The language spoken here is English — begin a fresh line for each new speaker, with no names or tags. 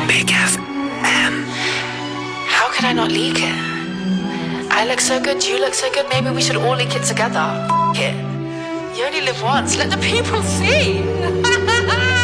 Big FM.
How could I not leak it? I look so good, you look so good, maybe we should all leak it together. F it. You only live once, let the people see.